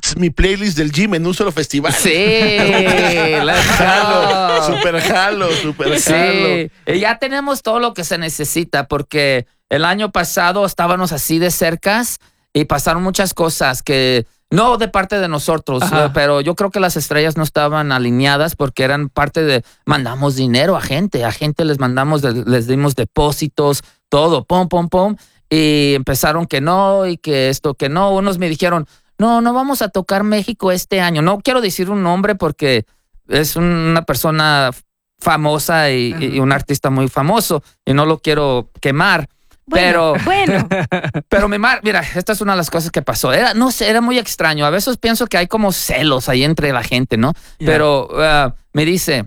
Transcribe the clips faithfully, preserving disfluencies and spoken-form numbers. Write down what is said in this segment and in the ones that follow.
es mi playlist del gym en un solo festival. Sí, let's Jalo, go. super jalo, super Sí, jalo. y ya tenemos todo lo que se necesita porque el año pasado estábamos así de cercas y pasaron muchas cosas que no de parte de nosotros, Ajá. eh, pero yo creo que las estrellas no estaban alineadas porque eran parte de mandamos dinero a gente, a gente les mandamos, les dimos depósitos, todo, pum, pum, pum, y empezaron que no y que esto, que no. Unos me dijeron, no, no vamos a tocar México este año. No quiero decir un nombre porque es una persona famosa y, y un artista muy famoso y no lo quiero quemar. Bueno, Pero, bueno. pero mi mar, mira, esta es una de las cosas que pasó. Era, no sé, era muy extraño. A veces pienso que hay como celos ahí entre la gente, ¿no? Yeah. Pero uh, me dice,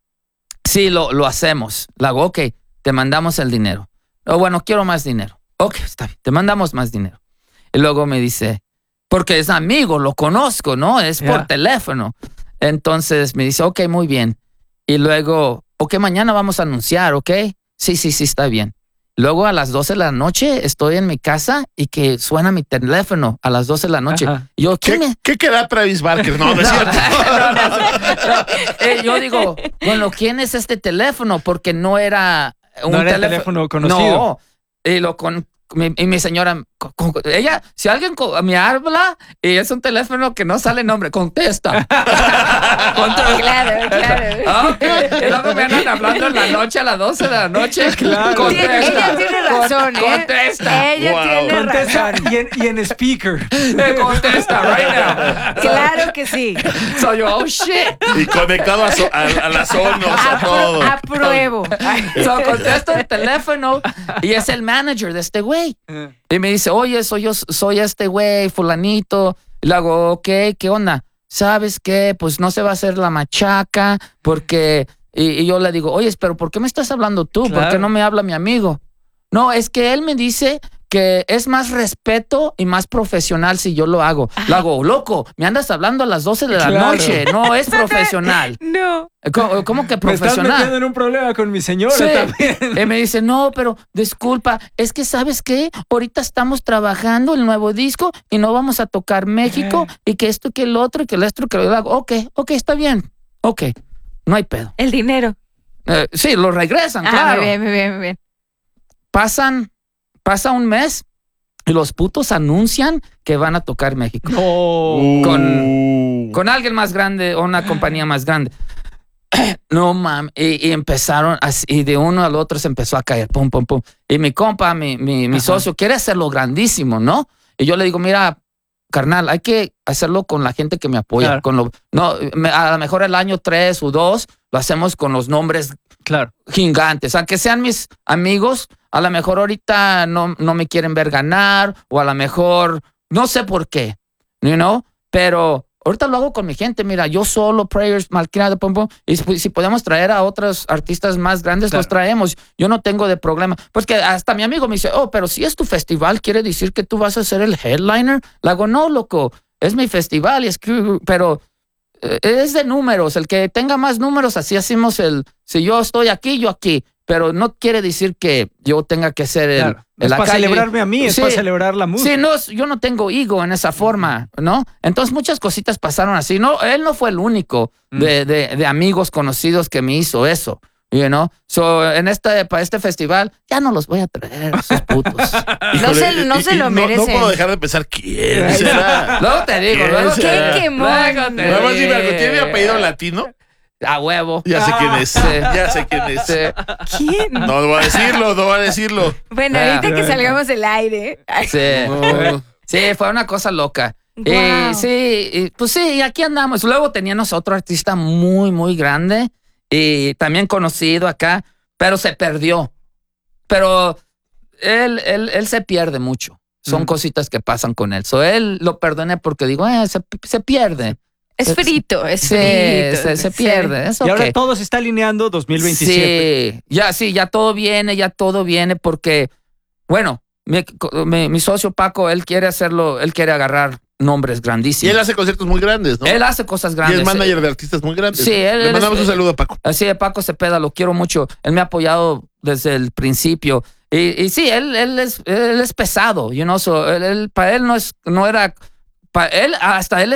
sí, lo, lo hacemos. Le hago, ok, te mandamos el dinero. O bueno, quiero más dinero. Ok, está bien, te mandamos más dinero. Y luego me dice, porque es amigo, lo conozco, ¿no? Es por Yeah. teléfono. Entonces me dice, ok, muy bien. Y luego, ok, mañana vamos a anunciar, ¿ok? Sí, sí, sí, está bien. Luego a las doce de la noche estoy en mi casa y que suena mi teléfono a las doce de la noche. Ajá. Y yo, ¿Qué, ¿quién me...? ¿Qué queda Travis Barker? No, no es cierto. No, no, no. Eh, yo digo, bueno, ¿quién es este teléfono? Porque no era un No era el teléfono, teléfono conocido. No, y lo con mi, y mi señora, co- co- ella, si alguien co- me habla y es un teléfono que no sale nombre, contesta. Contesta. Claro, claro. Ah, ok. Y luego me andan hablando en la noche a las doce de la noche. Claro. Contesta. Ella tiene razón, ¿eh? Contesta. Ella Wow. tiene Contesta razón. y en, y en speaker. Me contesta right now. Claro que sí. So yo, oh shit. Y conectado a, so- a, a las Sonos, a todo. Apro- apruebo. So contesto el teléfono y es el manager de este güey. Y me dice, oye, soy yo, soy este güey, fulanito. Y le hago, ok, ¿qué onda? ¿Sabes qué? Pues no se va a hacer la machaca porque... Y, y yo le digo, oye, pero ¿por qué me estás hablando tú? ¿Por Claro. qué no me habla mi amigo? No, es que él me dice que es más respeto y más profesional si yo lo hago. Le hago, loco, me andas hablando a las doce de la Claro. noche. No es profesional. No. ¿Cómo, cómo que Me estás profesional? metiendo en un problema con mi señora Sí. también. Y me dice, no, pero disculpa, es que ¿sabes qué? Ahorita estamos trabajando el nuevo disco y no vamos a tocar México y que esto, que el otro y que el otro, que lo hago. Ok, ok, está bien. Ok, no hay pedo. El dinero. Eh, sí, lo regresan, Ah, claro. muy bien, muy bien, muy bien. Pasan, pasa un mes y los putos anuncian que van a tocar México. Oh. Con- Con alguien más grande o una compañía más grande. No, mam. Y, y empezaron así, y de uno al otro se empezó a caer. Pum, pum, pum. Y mi compa, mi, mi, mi Ajá. socio, quiere hacerlo grandísimo, ¿no? Y yo le digo, mira, carnal, hay que hacerlo con la gente que me apoya. Claro. Con lo, no, me- a lo mejor el año tres o dos lo hacemos con los nombres Claro. gigantes. Aunque sean mis amigos, a lo mejor ahorita no, no me quieren ver ganar o a lo mejor no sé por qué, you know? Pero ahorita lo hago con mi gente. Mira, yo solo, Prayers, Malcriada, pum, pum. Y si, si podemos traer a otros artistas más grandes, Claro. los traemos. Yo no tengo de problema. Pues que hasta mi amigo me dice, oh, pero si es tu festival, ¿quiere decir que tú vas a ser el headliner? Le hago, no, loco, es mi festival. Y es que, pero eh, es de números. El que tenga más números, así hacemos el... Si yo estoy aquí, yo aquí. Pero no quiere decir que yo tenga que ser el... Claro. el Es la para calle. celebrarme a mí, es Sí. para celebrar la música. Sí, no, yo no tengo ego en esa forma, ¿no? Entonces muchas cositas pasaron así. No, él no fue el único de, de, de amigos conocidos que me hizo eso, you know? So, en este, para este festival ya no los voy a traer, esos putos. No se- no se lo no, merecen. No puedo dejar de pensar quién será. Luego te digo, ¿Quién luego te será? ¿Qué quemón? luego te Nada más dime algo, ¿tiene digo. apellido latino? A huevo. Ya sé quién es. Sí. Ya sé quién es. Sí, ¿Quién? No voy a decirlo, no voy a decirlo. Bueno, Ah. ahorita que salgamos del aire. sí. Sí, fue una cosa loca. Y Wow. sí, y, pues sí, y aquí andamos. Luego teníamos otro artista muy, muy grande y también conocido acá, pero se perdió. Pero él, él, él se pierde mucho. Son Mm. cositas que pasan con él. So, él lo perdoné porque digo, eh, se, se pierde. Es frito, es Sí, frito. se, se Sí. pierde. Es Y ahora ok. todo se está alineando dos mil veintisiete. Sí, ya sí, ya todo viene, ya todo viene porque, bueno, mi, mi, mi socio Paco, él quiere hacerlo, él quiere agarrar nombres Y grandísimos. él hace conciertos muy grandes, ¿no? Él hace cosas Y grandes. es manager de artistas muy grandes. Sí, él- Le él mandamos es- un saludo a Paco. Así de Paco Cepeda, lo quiero mucho. Él me ha apoyado desde el principio. Y, y sí, él, él, es, él es pesado, you know, so, él, él- para él no es, no era, para él, hasta él